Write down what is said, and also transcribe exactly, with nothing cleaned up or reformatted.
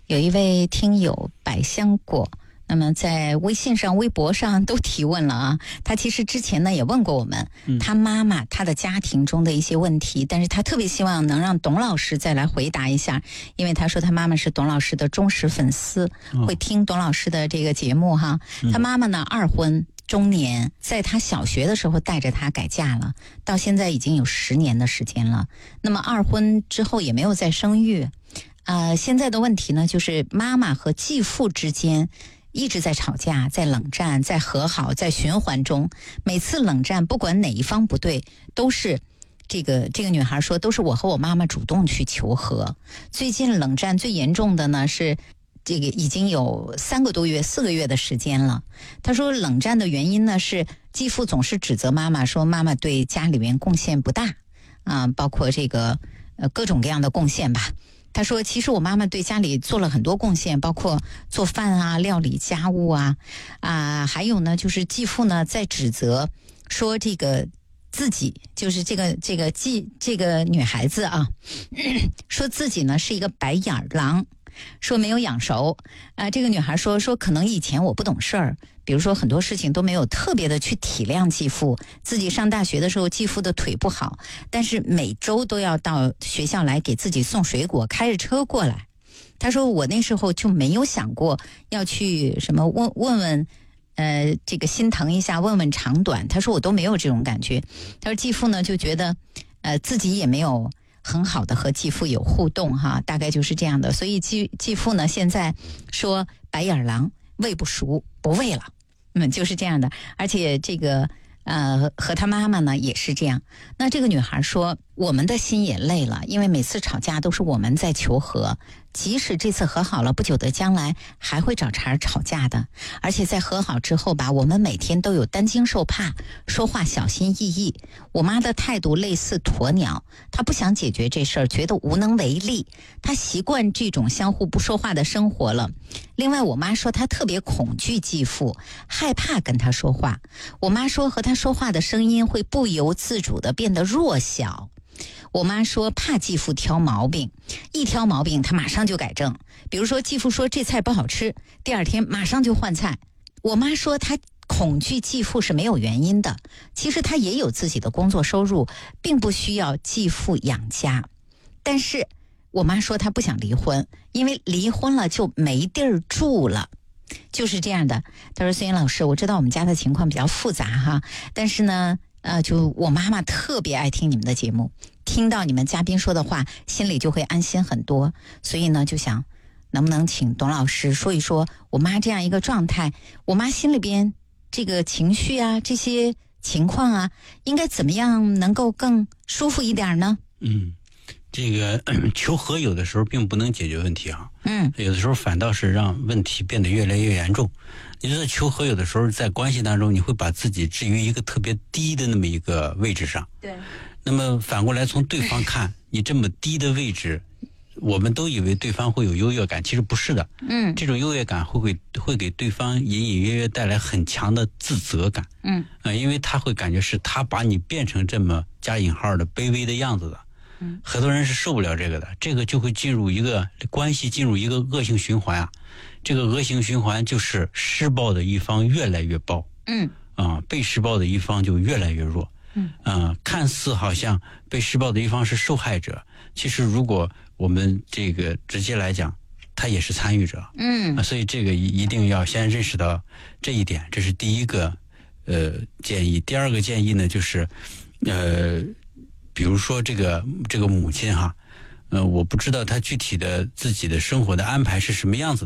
有一位听友百香果，那么在微信上、微博上都提问了啊。他其实之前呢也问过我们，嗯、他妈妈他的家庭中的一些问题，但是他特别希望能让董老师再来回答一下，因为他说他妈妈是董老师的忠实粉丝，会听董老师的这个节目哈。嗯、他妈妈呢二婚。中年，在他小学的时候带着他改嫁了，到现在已经有十年的时间了。那么二婚之后也没有再生育，呃，现在的问题呢，就是妈妈和继父之间一直在吵架，在冷战，在和好，在循环中。每次冷战，不管哪一方不对，都是这个这个女孩说，都是我和我妈妈主动去求和。最近冷战最严重的呢是。这个已经有三个多月、四个月的时间了。他说，冷战的原因呢是继父总是指责妈妈，说妈妈对家里面贡献不大啊，包括这个呃各种各样的贡献吧。他说，其实我妈妈对家里做了很多贡献，包括做饭啊、料理家务啊啊，还有呢就是继父呢在指责说这个自己就是这个这个继这个女孩子啊，说自己呢是一个白眼狼。说没有养熟啊、呃，这个女孩说说可能以前我不懂事儿，比如说很多事情都没有特别的去体谅继父。自己上大学的时候，继父的腿不好，但是每周都要到学校来给自己送水果，开着车过来。她说我那时候就没有想过要去什么问问问，呃，这个心疼一下，问问长短。她说我都没有这种感觉。她说继父呢就觉得，呃，自己也没有。很好的和继父有互动哈，大概就是这样的。所以继继父呢现在说白眼狼喂不熟不喂了，嗯，就是这样的。而且这个呃和他妈妈呢也是这样。那这个女孩说，我们的心也累了，因为每次吵架都是我们在求和，即使这次和好了，不久的将来还会找茬吵架的。而且在和好之后吧，我们每天都有担惊受怕，说话小心翼翼。我妈的态度类似鸵鸟，她不想解决这事儿，觉得无能为力。她习惯这种相互不说话的生活了。另外我妈说她特别恐惧继父，害怕跟他说话。我妈说和他说话的声音会不由自主地变得弱小。我妈说怕继父挑毛病，一挑毛病他马上就改正。比如说继父说这菜不好吃，第二天马上就换菜。我妈说她恐惧继父是没有原因的，其实他也有自己的工作收入，并不需要继父养家。但是我妈说她不想离婚，因为离婚了就没地儿住了。就是这样的。她说孙岩老师，我知道我们家的情况比较复杂哈，但是呢呃，就我妈妈特别爱听你们的节目，听到你们嘉宾说的话，心里就会安心很多。所以呢，就想能不能请董老师说一说我妈这样一个状态，我妈心里边这个情绪啊，这些情况啊，应该怎么样能够更舒服一点呢？ 嗯，这个求和有的时候并不能解决问题啊，嗯，有的时候反倒是让问题变得越来越严重。你知道求和有的时候在关系当中，你会把自己置于一个特别低的那么一个位置上。 对。 那么反过来从对方看，你这么低的位置，我们都以为对方会有优越感，其实不是的。嗯。这种优越感会会会给对方隐隐约约带来很强的自责感。嗯。呃，因为他会感觉是他把你变成这么加引号的卑微的样子的。嗯。很多人是受不了这个的，这个就会进入一个关系进入一个恶性循环啊。这个恶性循环就是施暴的一方越来越暴，嗯，啊，被施暴的一方就越来越弱，嗯，啊，看似好像被施暴的一方是受害者，其实如果我们这个直接来讲，他也是参与者，嗯，啊，所以这个一一定要先认识到这一点，这是第一个呃建议。第二个建议呢，就是呃，比如说这个这个母亲哈，呃，我不知道她具体的自己的生活的安排是什么样子的。